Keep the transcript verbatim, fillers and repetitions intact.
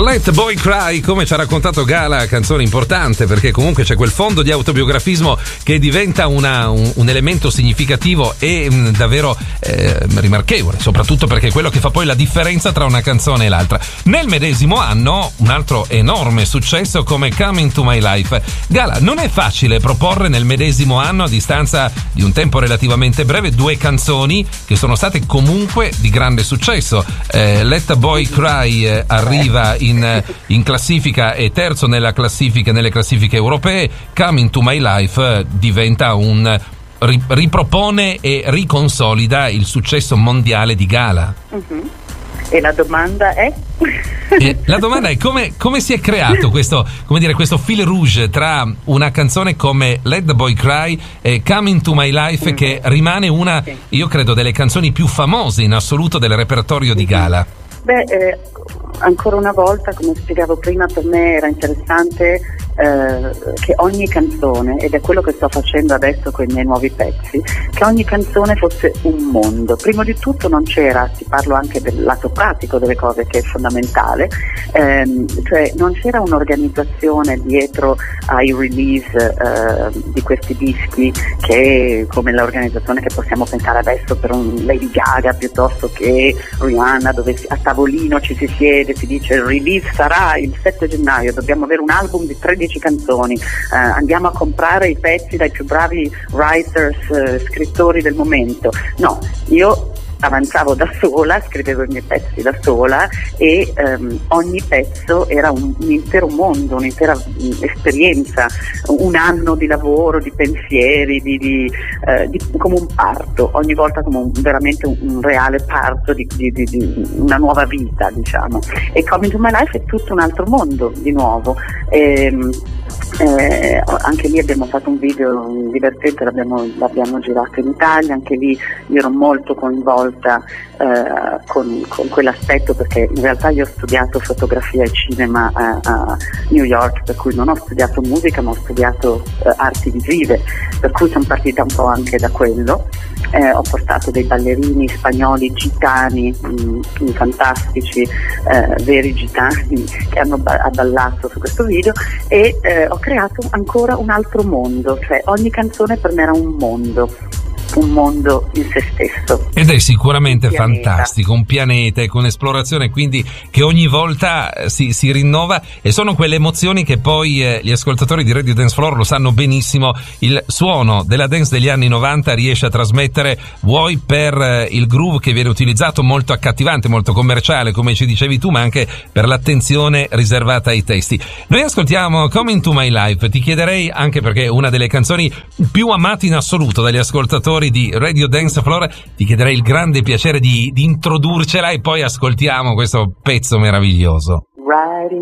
Let Boy Cry, come ci ha raccontato Gala, canzone importante perché comunque c'è quel fondo di autobiografismo che diventa una, un, un elemento significativo e mh, davvero eh, rimarchevole, soprattutto perché è quello che fa poi la differenza tra una canzone e l'altra. Nel medesimo anno un altro enorme successo come Coming to My Life. Gala, non è facile proporre nel medesimo anno, a distanza di un tempo relativamente breve, due canzoni che sono state comunque di grande successo. eh, Let a Boy Cry eh, arriva in, in classifica e terzo nella classifica, nelle classifiche europee. Coming to My Life eh, diventa un ri, ripropone e riconsolida il successo mondiale di Gala. Uh-huh. E la domanda è? E la domanda è come, come si è creato questo, come dire, questo fil rouge tra una canzone come Let the Boy Cry e Coming to My Life, mm-hmm. che rimane una, io credo, delle canzoni più famose in assoluto del repertorio di Gala. Beh, eh, ancora una volta, come spiegavo prima, per me era interessante eh, che ogni canzone, ed è quello che sto facendo adesso con i miei nuovi pezzi, che ogni canzone fosse un mondo. Prima di tutto non c'era, ti parlo anche del lato pratico delle cose che è fondamentale, ehm, cioè non c'era un'organizzazione dietro ai release eh, di questi dischi, che come l'organizzazione che possiamo pensare adesso per un Lady Gaga piuttosto che Rihanna, dove si, a tavolino ci si siede, si dice il release sarà il sette gennaio, dobbiamo avere un album di tredici canzoni, eh, andiamo a comprare i pezzi dai più bravi writers, eh, scrittori del momento. No, io avanzavo da sola, scrivevo i miei pezzi da sola e ehm, ogni pezzo era un, un intero mondo, un'intera mh, esperienza, un anno di lavoro, di pensieri, di, di, eh, di, come un parto, ogni volta come un, veramente un, un reale parto di, di, di, di una nuova vita, diciamo. E Coming to My Life è tutto un altro mondo di nuovo. E, Eh, anche lì abbiamo fatto un video divertente, l'abbiamo, l'abbiamo girato in Italia, anche lì io ero molto coinvolta eh, con, con quell'aspetto, perché in realtà io ho studiato fotografia e cinema a, a New York, per cui non ho studiato musica ma ho studiato eh, arti visive, per cui sono partita un po' anche da quello. Eh, ho portato dei ballerini spagnoli gitani, mh, fantastici, eh, veri gitani che hanno ba- ballato su questo video e eh, ho creato ancora un altro mondo, cioè ogni canzone per me era un mondo, un mondo in se stesso. Ed è sicuramente un fantastico, un pianeta con esplorazione quindi che ogni volta si, si rinnova, e sono quelle emozioni che poi eh, gli ascoltatori di Radio Dance Floor lo sanno benissimo. Il suono della dance degli anni novanta riesce a trasmettere, vuoi per eh, il groove che viene utilizzato, molto accattivante, molto commerciale come ci dicevi tu, ma anche per l'attenzione riservata ai testi. Noi ascoltiamo Coming to My Life, ti chiederei, anche perché è una delle canzoni più amate in assoluto dagli ascoltatori di Radio Dance Floor, ti chiederei il grande piacere di, di introdurcela e poi ascoltiamo questo pezzo meraviglioso. Riding